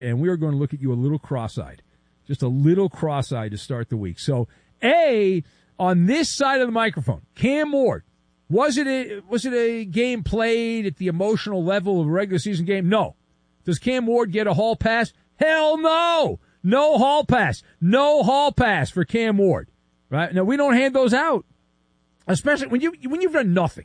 and we are going to look at you a little cross-eyed. Just a little cross-eyed to start the week. So, on this side of the microphone, Cam Ward, was it a game played at the emotional level of a regular season game? No. Does Cam Ward get a hall pass? Hell no! No hall pass. No hall pass for Cam Ward. Right? Now, we don't hand those out. Especially when you've done nothing.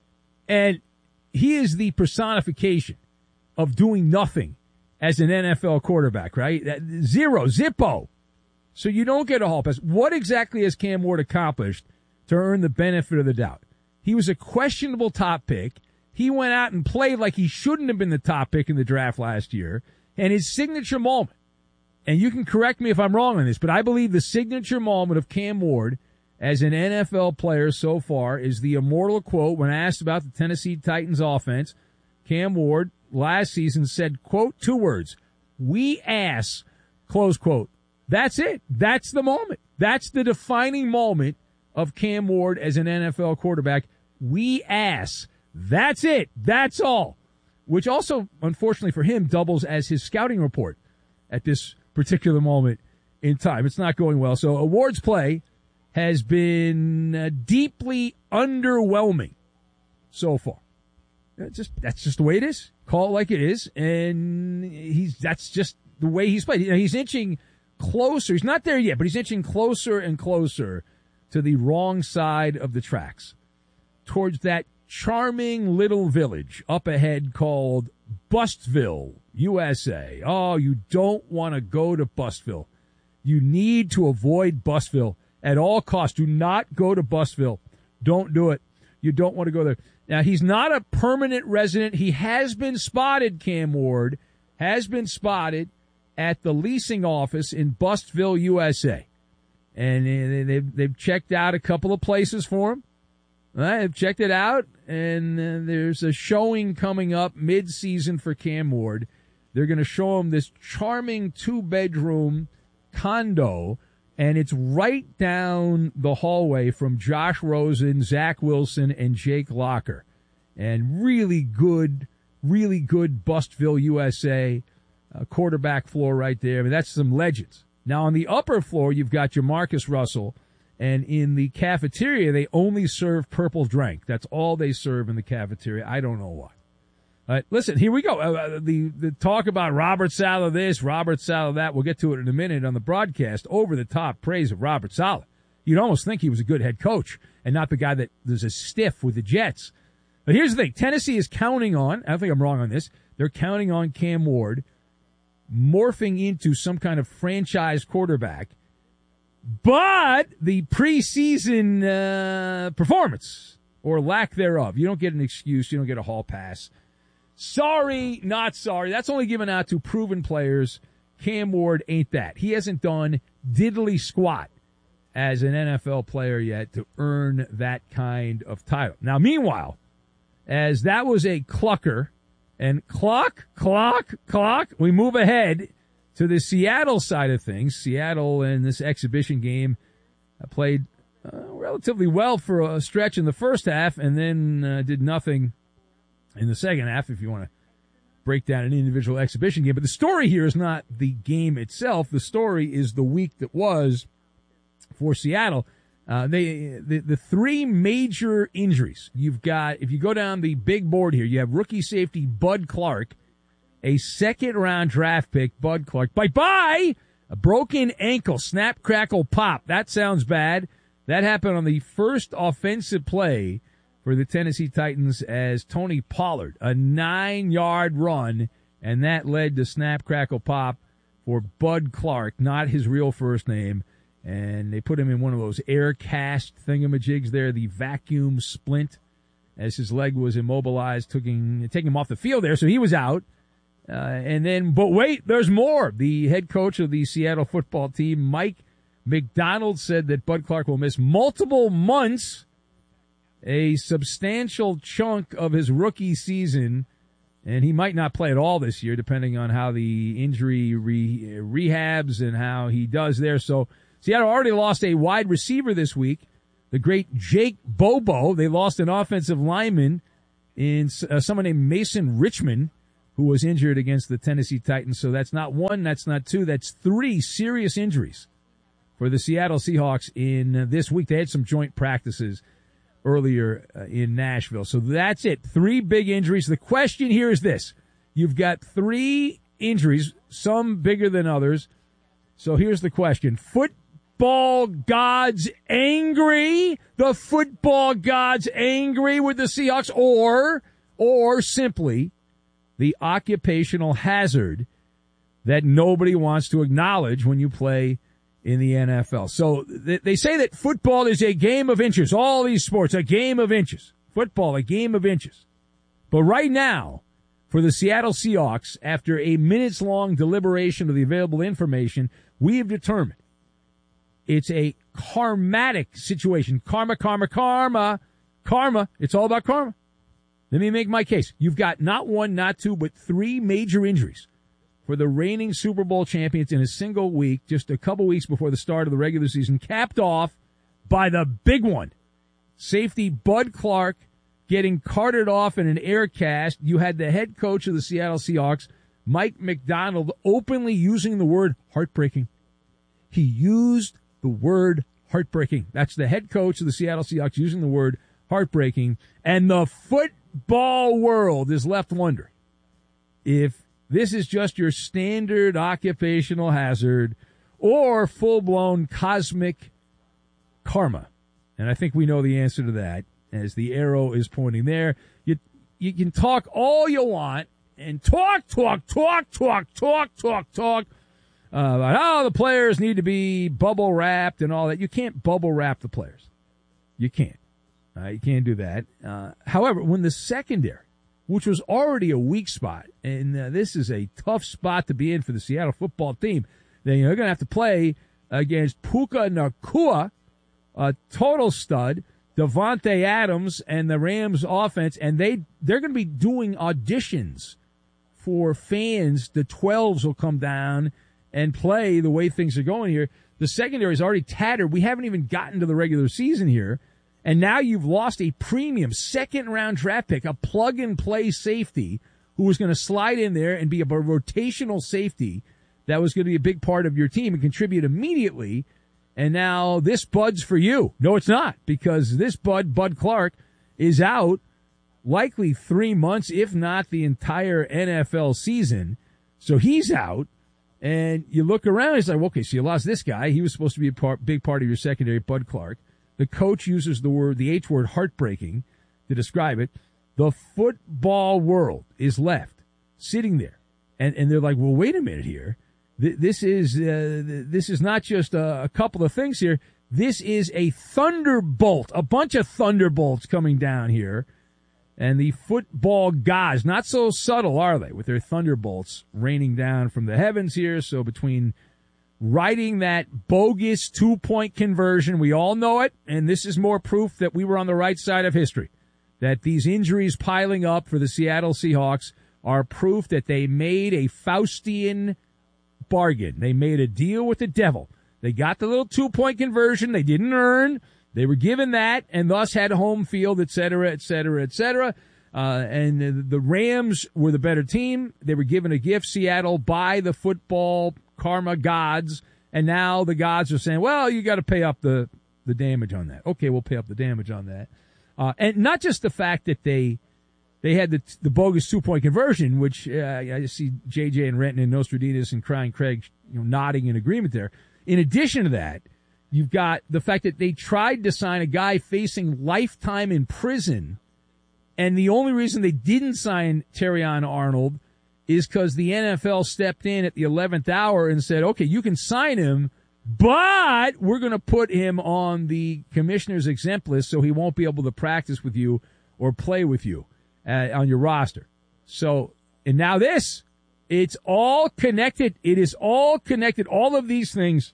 And he is the personification of doing nothing as an NFL quarterback, right? Zero, zippo. So you don't get a hall pass. What exactly has Cam Ward accomplished to earn the benefit of the doubt? He was a questionable top pick. He went out and played like he shouldn't have been the top pick in the draft last year. And his signature moment, and you can correct me if I'm wrong on this, but I believe the signature moment of Cam Ward as an NFL player so far is the immortal quote when asked about the Tennessee Titans offense. Cam Ward last season said, quote, 2 words, "We ass," close quote. That's it. That's the moment. That's the defining moment of Cam Ward as an NFL quarterback. We ass. That's it. That's all. Which also, unfortunately for him, doubles as his scouting report at this particular moment in time. It's not going well. So Ward's play has been deeply underwhelming so far. That's just the way it is. Call it like it is, and that's just the way he's played. He's inching closer. He's not there yet, but he's inching closer and closer to the wrong side of the tracks, towards that charming little village up ahead called Bustville, USA. Oh, you don't want to go to Bustville. You need to avoid Bustville at all costs. Do not go to Bustville. Don't do it. You don't want to go there. Now, he's not a permanent resident. He has been spotted, Cam Ward, has been spotted at the leasing office in Bustville, USA. And they've checked out a couple of places for him. They've checked it out, and there's a showing coming up mid-season for Cam Ward. They're going to show him this charming 2-bedroom condo, and it's right down the hallway from Josh Rosen, Zach Wilson, and Jake Locker. And really good Bustville, USA quarterback floor right there. I mean, that's some legends. Now, on the upper floor, you've got Jamarcus Russell, and in the cafeteria, they only serve purple drink. That's all they serve in the cafeteria. I don't know why. All right, listen, here we go. The talk about Robert Saleh this, Robert Saleh that, we'll get to it in a minute on the broadcast. Over-the-top praise of Robert Saleh. You'd almost think he was a good head coach and not the guy that was a stiff with the Jets. But here's the thing. Tennessee is counting on, I think I'm wrong on this, they're counting on Cam Ward morphing into some kind of franchise quarterback. But the preseason performance, or lack thereof, you don't get an excuse, you don't get a hall pass. Sorry, not sorry. That's only given out to proven players. Cam Ward ain't that. He hasn't done diddly squat as an NFL player yet to earn that kind of title. Now, meanwhile, as that was a clucker, and clock, we move ahead to the Seattle side of things. Seattle in this exhibition game played relatively well for a stretch in the first half, and then did nothing in the second half, if you want to break down an individual exhibition game. But the story here is not the game itself. The story is the week that was for Seattle. The 3 major injuries you've got, if you go down the big board here, you have rookie safety Bud Clark, a second-round draft pick, Bud Clark. Bye-bye! A broken ankle, snap, crackle, pop. That sounds bad. That happened on the first offensive play for the Tennessee Titans as Tony Pollard, a 9-yard run, and that led to snap, crackle, pop for Bud Clark, not his real first name. And they put him in one of those air cast thingamajigs there, the vacuum splint, as his leg was immobilized, taking him off the field there, so he was out. But wait, there's more. The head coach of the Seattle football team, Mike McDonald, said that Bud Clark will miss multiple months, a substantial chunk of his rookie season, and he might not play at all this year, depending on how the injury rehabs and how he does there. So Seattle already lost a wide receiver this week, the great Jake Bobo. They lost an offensive lineman in someone named Mason Richmond, who was injured against the Tennessee Titans. So that's not one, that's not two, that's three serious injuries for the Seattle Seahawks in this week. They had some joint practices earlier in Nashville. So that's it. Three big injuries. The question here is this. You've got three injuries, some bigger than others. So here's the question. Football gods angry? The football gods angry with the Seahawks? Or simply the occupational hazard that nobody wants to acknowledge when you play in the NFL. So they say that football is a game of inches. All these sports, a game of inches. Football, a game of inches. But right now, for the Seattle Seahawks, after a minutes-long deliberation of the available information, we have determined it's a karmatic situation. Karma. It's all about karma. Let me make my case. You've got not one, not two, but three major injuries for the reigning Super Bowl champions in a single week, just a couple weeks before the start of the regular season, capped off by the big one. Safety Bud Clark getting carted off in an air cast. You had the head coach of the Seattle Seahawks, Mike Macdonald, openly using the word heartbreaking. He used the word heartbreaking. That's the head coach of the Seattle Seahawks using the word heartbreaking. And the football world is left wondering if this is just your standard occupational hazard or full-blown cosmic karma. And I think we know the answer to that as the arrow is pointing there. You can talk all you want and talk about how the players need to be bubble wrapped and all that. You can't bubble wrap the players. You can't. You can't do that. However, when the secondary, which was already a weak spot, and this is a tough spot to be in for the Seattle football team, they're going to have to play against Puka Nacua, a total stud, Devontae Adams, and the Rams offense, and they're going to be doing auditions for fans. The 12s will come down and play the way things are going here. The secondary is already tattered. We haven't even gotten to the regular season here. And now you've lost a premium second-round draft pick, a plug-and-play safety who was going to slide in there and be a rotational safety that was going to be a big part of your team and contribute immediately. And now this Bud's for you. No, it's not, because this Bud Clark, is out likely 3 months, if not the entire NFL season. So he's out. And you look around, it's like, okay, so you lost this guy. He was supposed to be a big part of your secondary, Bud Clark. The coach uses the H word, heartbreaking, to describe it. The football world is left sitting there. And they're like, well, wait a minute here. This is not just a couple of things here. This is a thunderbolt, a bunch of thunderbolts coming down here. And the football gods, not so subtle, are they, with their thunderbolts raining down from the heavens here. So between writing that bogus 2-point conversion, we all know it, and this is more proof that we were on the right side of history, that these injuries piling up for the Seattle Seahawks are proof that they made a Faustian bargain. They made a deal with the devil. They got the little 2-point conversion they didn't earn. They were given that and thus had home field, et cetera, et cetera, et cetera. And the Rams were the better team. They were given a gift, Seattle, by the football karma gods. And now the gods are saying, well, you got to pay up the damage on that. Okay, we'll pay up the damage on that. And not just the fact that they had the bogus 2-point conversion, which I see JJ and Renton and Nostradamus and Crying Craig nodding in agreement there. In addition to that, you've got the fact that they tried to sign a guy facing lifetime in prison, and the only reason they didn't sign Terrion Arnold is because the NFL stepped in at the 11th hour and said, okay, you can sign him, but we're going to put him on the commissioner's exempt list so he won't be able to practice with you or play with you on your roster. So, and now this, it's all connected. It is all connected. All of these things,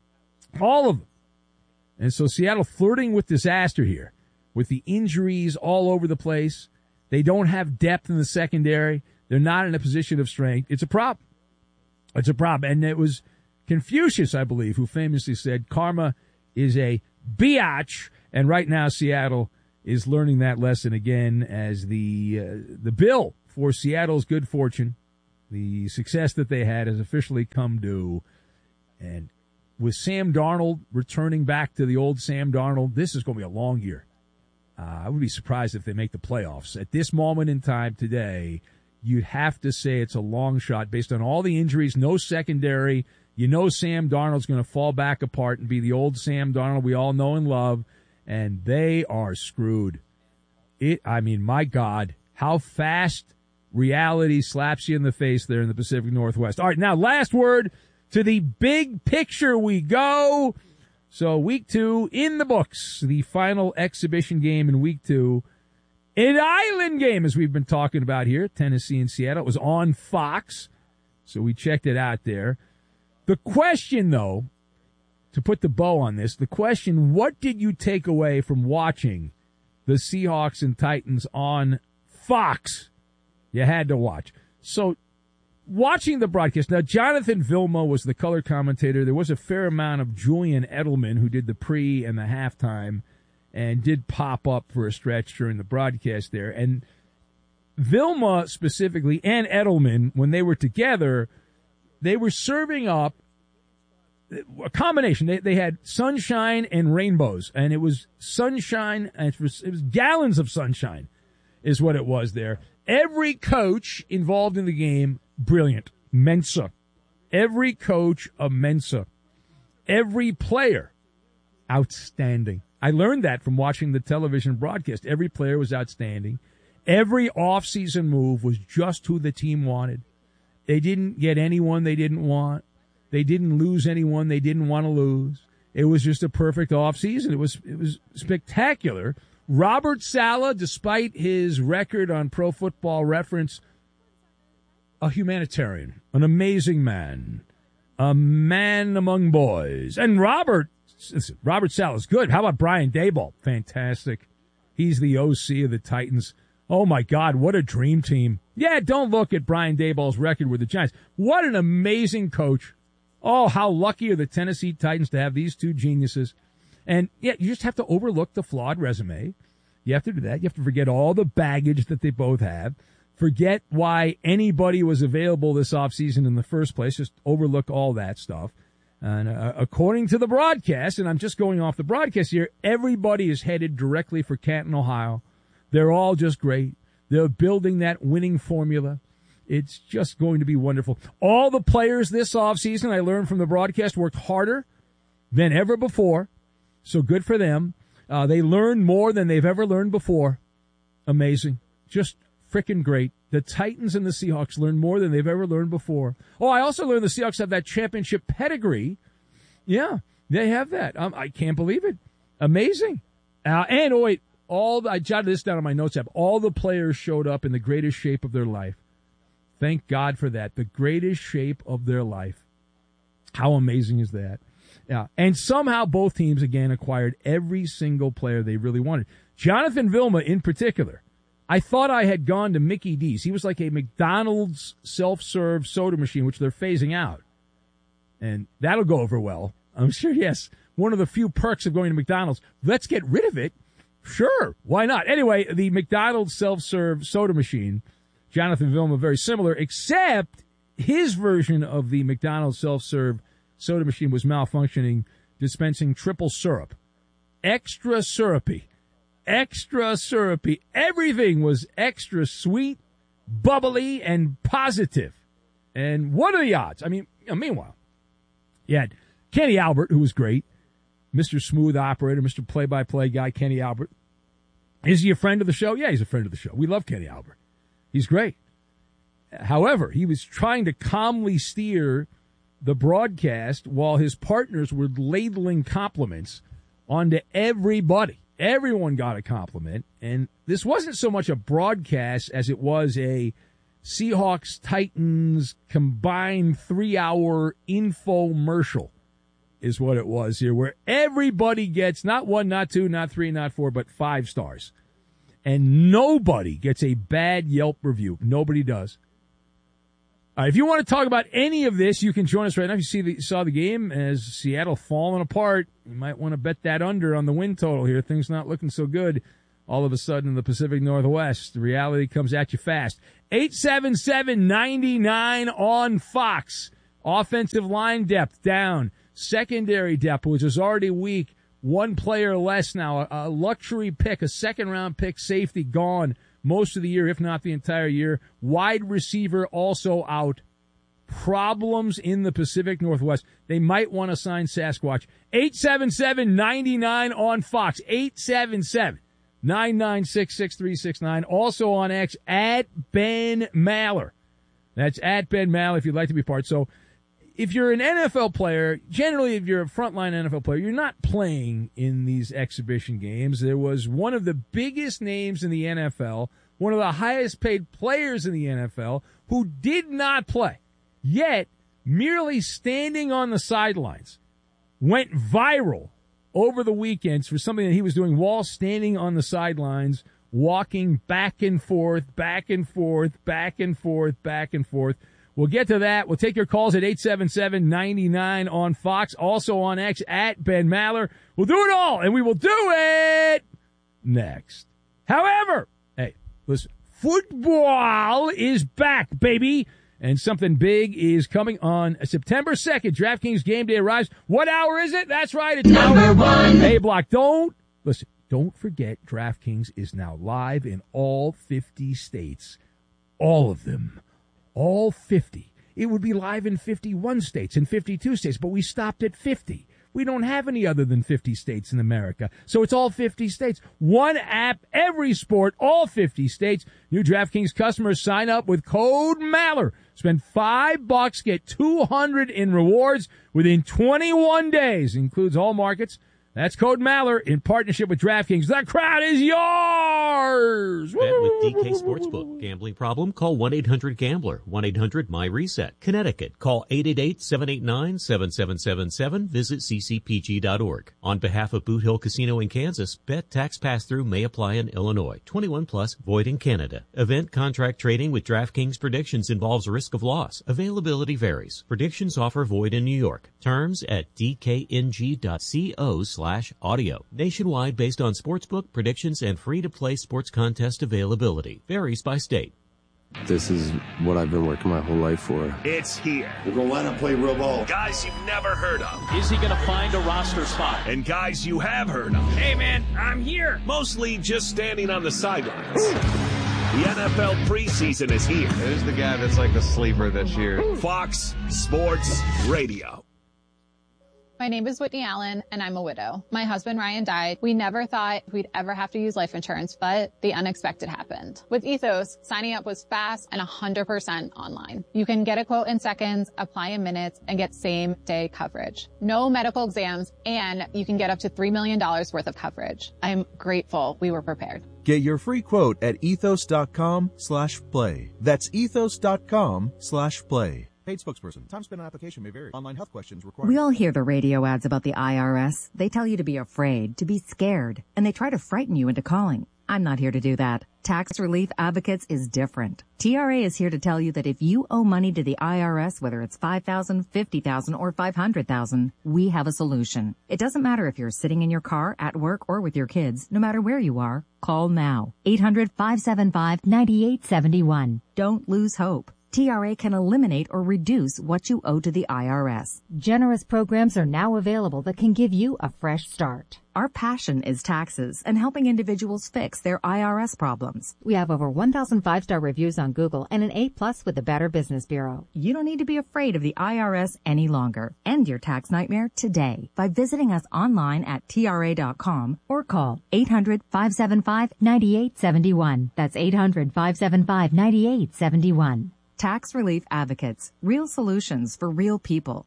all of them. And so Seattle flirting with disaster here with the injuries all over the place. They don't have depth in the secondary. They're not in a position of strength. It's a problem. It's a problem. And it was Confucius, I believe, who famously said, karma is a biatch. And right now Seattle is learning that lesson again as the bill for Seattle's good fortune. The success that they had has officially come due. And with Sam Darnold returning back to the old Sam Darnold, this is going to be a long year. I would be surprised if they make the playoffs. At this moment in time today, you'd have to say it's a long shot based on all the injuries, no secondary. You know Sam Darnold's going to fall back apart and be the old Sam Darnold we all know and love, and they are screwed. My God, how fast reality slaps you in the face there in the Pacific Northwest. All right, now last word, to the big picture we go. So week 2 in the books, the final exhibition game in week 2. An island game, as we've been talking about here, Tennessee and Seattle. It was on Fox, so we checked it out there. The question, though, to put the bow on this, the question, what did you take away from watching the Seahawks and Titans on Fox? You had to watch. So watching the broadcast, now Jonathan Vilma was the color commentator. There was a fair amount of Julian Edelman, who did the pre and the halftime and did pop up for a stretch during the broadcast there. And Vilma specifically and Edelman, when they were together, they were serving up a combination. They had sunshine and rainbows, and it was sunshine, and it was gallons of sunshine is what it was there. Every coach involved in the game, brilliant. Mensa. Every coach, a Mensa. Every player, outstanding. I learned that from watching the television broadcast. Every player was outstanding. Every offseason move was just who the team wanted. They didn't get anyone they didn't want. They didn't lose anyone they didn't want to lose. It was just a perfect offseason. It was spectacular. Robert Saleh, despite his record on Pro Football Reference, a humanitarian, an amazing man, a man among boys. And Robert Saleh is good. How about Brian Daboll? Fantastic. He's the OC of the Titans. Oh, my God, what a dream team. Yeah, don't look at Brian Daboll's record with the Giants. What an amazing coach. Oh, how lucky are the Tennessee Titans to have these two geniuses. And, yeah, you just have to overlook the flawed resume. You have to do that. You have to forget all the baggage that they both have. Forget why anybody was available this offseason in the first place. Just overlook all that stuff. And according to the broadcast, and I'm just going off the broadcast here, everybody is headed directly for Canton, Ohio. They're all just great. They're building that winning formula. It's just going to be wonderful. All the players this offseason, I learned from the broadcast, worked harder than ever before. So good for them. They learned more than they've ever learned before. Amazing. Just freaking great. The Titans and the Seahawks learned more than they've ever learned before. Oh, I also learned the Seahawks have that championship pedigree. Yeah, they have that. I can't believe it. Amazing. And, oh, wait, I jotted this down on my notes app. All the players showed up in the greatest shape of their life. Thank God for that. The greatest shape of their life. How amazing is that? Yeah. And somehow both teams, again, acquired every single player they really wanted. Jonathan Vilma, in particular, I thought I had gone to Mickey D's. He was like a McDonald's self-serve soda machine, which they're phasing out. And that'll go over well. I'm sure, yes. One of the few perks of going to McDonald's. Let's get rid of it. Sure. Why not? Anyway, the McDonald's self-serve soda machine, Jonathan Vilma, very similar, except his version of the McDonald's self-serve soda machine was malfunctioning, dispensing triple syrup. Extra syrupy. Extra syrupy. Everything was extra sweet, bubbly, and positive. And what are the odds? I mean, meanwhile, you had Kenny Albert, who was great. Mr. Smooth Operator, Mr. Play-by-Play guy, Kenny Albert. Is he a friend of the show? Yeah, he's a friend of the show. We love Kenny Albert. He's great. However, he was trying to calmly steer the broadcast while his partners were ladling compliments onto everybody. Everyone got a compliment, and this wasn't so much a broadcast as it was a Seahawks-Titans combined 3-hour infomercial is what it was here, where everybody gets not 1, not 2, not 3, not 4, but 5 stars. And nobody gets a bad Yelp review. Nobody does. If you want to talk about any of this, you can join us right now. If you saw the game as Seattle falling apart, you might want to bet that under on the win total here. Things not looking so good. all of a sudden in the Pacific Northwest, the reality comes at you fast. 877-99 on Fox. Offensive line depth down. Secondary depth, which is already weak. One player less now. A luxury pick, a second-round pick safety gone most of the year, if not the entire year. Wide receiver also out. Problems in the Pacific Northwest. They might want to sign Sasquatch. 877-99 on Fox. 877-996-6369. Also on X, at Ben Maller. That's at Ben Maller if you'd like to be part. So if you're an NFL player, generally if you're a frontline NFL player, you're not playing in these exhibition games. There was one of the biggest names in the NFL, one of the highest paid players in the NFL, who did not play. Yet, merely standing on the sidelines went viral over the weekends for something that he was doing while standing on the sidelines, walking back and forth, back and forth, back and forth, back and forth. We'll get to that. We'll take your calls at 877-99 on Fox, also on X, at Ben Maller. We'll do it all, and we will do it next. However, hey, listen, football is back, baby. And something big is coming on September 2nd. DraftKings Game Day arrives. What hour is it? That's right. It's number 1. A block. Don't forget DraftKings is now live in all 50 states. All of them. All 50. It would be live in 51 states and 52 states, but we stopped at 50. We don't have any other than 50 states in America. So it's all 50 states. One app, every sport, all 50 states. New DraftKings customers sign up with code Maller. Spend $5, get $200 in rewards within 21 days. Includes all markets. That's code Maller in partnership with DraftKings. The crowd is yours. Bet with DK Sportsbook. Gambling problem? Call 1-800-GAMBLER. 1-800-MY-RESET. Connecticut. Call 888-789-7777. Visit ccpg.org. On behalf of Boot Hill Casino in Kansas, bet tax pass-through may apply in Illinois. 21 plus, void in Canada. Event contract trading with DraftKings predictions involves risk of loss. Availability varies. Predictions offer void in New York. Terms at dkng.co/audio. Nationwide based on sportsbook predictions and free-to-play sports contest availability. Varies by state. This is what I've been working my whole life for. It's here. We're going to line up, play real ball. Guys you've never heard of. Is he going to find a roster spot? And guys you have heard of. Hey, man, I'm here. Mostly just standing on the sidelines. The NFL preseason is here. Who's the guy that's like the sleeper this year? Fox Sports Radio. My name is Whitney Allen, and I'm a widow. My husband, Ryan, died. We never thought we'd ever have to use life insurance, but the unexpected happened. With Ethos, signing up was fast and 100% online. You can get a quote in seconds, apply in minutes, and get same-day coverage. No medical exams, and you can get up to $3 million worth of coverage. I'm grateful we were prepared. Get your free quote at ethos.com/play. That's ethos.com/play. Paid spokesperson. Time spent on application may vary. Online health questions required. We all hear the radio ads about the IRS. They tell you to be afraid, to be scared, and they try to frighten you into calling. I'm not here to do that. Tax Relief Advocates is different. TRA is here to tell you that if you owe money to the IRS, whether it's $5,000, $50,000, or $500,000, we have a solution. It doesn't matter if you're sitting in your car, at work, or with your kids. No matter where you are, call now. 800-575-9871. Don't lose hope. TRA can eliminate or reduce what you owe to the IRS. Generous programs are now available that can give you a fresh start. Our passion is taxes and helping individuals fix their IRS problems. We have over 1,000 5-star reviews on Google and an A+ with the Better Business Bureau. You don't need to be afraid of the IRS any longer. End your tax nightmare today by visiting us online at TRA.com or call 800-575-9871. That's 800-575-9871. Tax Relief Advocates. Real solutions for real people.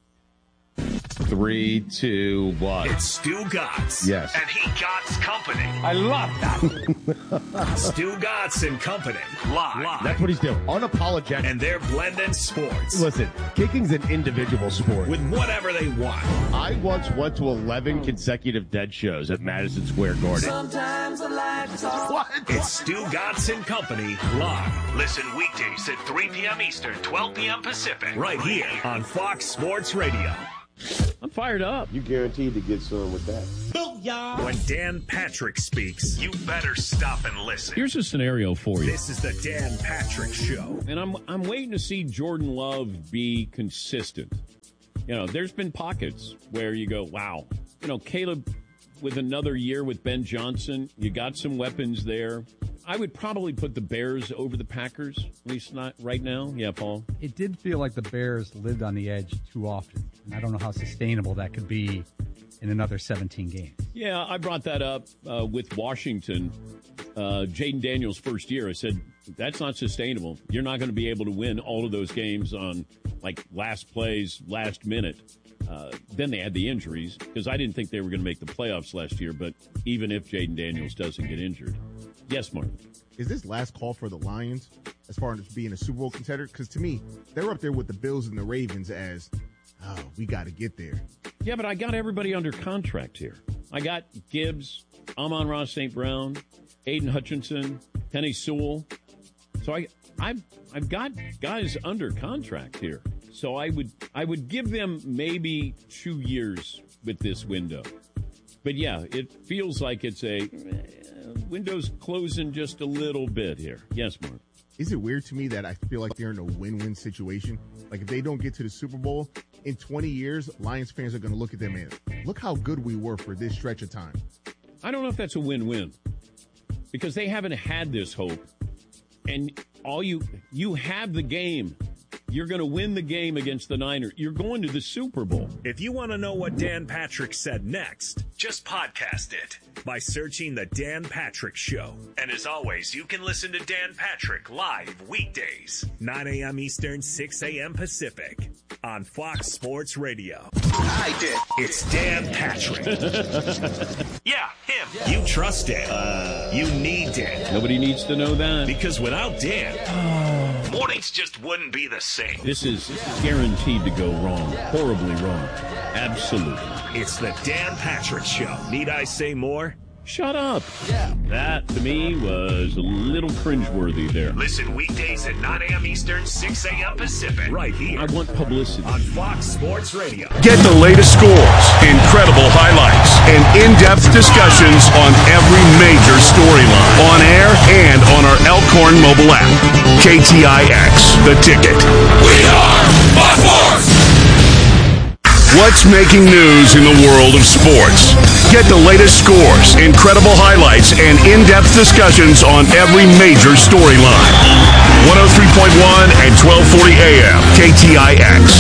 3, 2, 1. It's Stu Gotts. Yes. And he Gotts Company. I love that. Stu Gotts and Company. Live. That's what he's doing. Unapologetic. And they're blending sports. Listen, kicking's an individual sport. With whatever they want. I once went to 11 consecutive Dead shows at Madison Square Garden. Sometimes I like to talk. What? It's Stu Gotts and Company live. Listen weekdays at 3 p.m. Eastern, 12 p.m. Pacific. Right here on Fox Sports Radio. I'm fired up. You guaranteed to get some with that. When Dan Patrick speaks, you better stop and listen. Here's a scenario for you. This is the Dan Patrick Show. And I'm waiting to see Jordan Love be consistent. You know, there's been pockets where you go, wow. You know, Caleb, with another year with Ben Johnson, you got some weapons there. I would probably put the Bears over the Packers, at least not right now. Yeah, Paul? It did feel like the Bears lived on the edge too often. And I don't know how sustainable that could be in another 17 games. Yeah, I brought that up with Washington. Jaden Daniels' first year, I said, that's not sustainable. You're not going to be able to win all of those games on, like, last plays, last minute. Then they had the injuries, because I didn't think they were going to make the playoffs last year, but even if Jaden Daniels doesn't get injured. Yes, Mark. Is this last call for the Lions as far as being a Super Bowl contender? Because to me, they're up there with the Bills and the Ravens as, oh, we got to get there. Yeah, but I got everybody under contract here. I got Gibbs, Amon-Ra St. Brown, Aiden Hutchinson, Penny Sewell. So I've got guys under contract here. So I would give them maybe 2 years with this window. But yeah, it feels like it's a window's closing just a little bit here. Yes, Mark. Is it weird to me that I feel like they're in a win-win situation? Like if they don't get to the Super Bowl in 20 years, Lions fans are going to look at them and look how good we were for this stretch of time. I don't know if that's a win-win because they haven't had this hope. And all you have the game. You're going to win the game against the Niners. You're going to the Super Bowl. If you want to know what Dan Patrick said next, just podcast it by searching The Dan Patrick Show. And as always, you can listen to Dan Patrick live weekdays, 9 a.m. Eastern, 6 a.m. Pacific on Fox Sports Radio. I did. It's Dan Patrick. Yeah, him. Yeah. You trust Dan. You need Dan. Nobody needs to know that. Because without Dan, mornings just wouldn't be the same. This is guaranteed to go wrong. Horribly wrong. Absolutely. It's the Dan Patrick Show. Need I say more? Shut up. Yeah. That, to me, was a little cringeworthy there. Listen weekdays at 9 a.m. Eastern, 6 a.m. Pacific. Right here. I want publicity. On Fox Sports Radio. Get the latest scores, incredible highlights, and in-depth discussions on every major storyline. On air and on our Elkhorn mobile app. KTIX, The Ticket. We are Fox Sports! What's making news in the world of sports? Get the latest scores, incredible highlights, and in-depth discussions on every major storyline. 103.1 and 1240 AM, KTIX.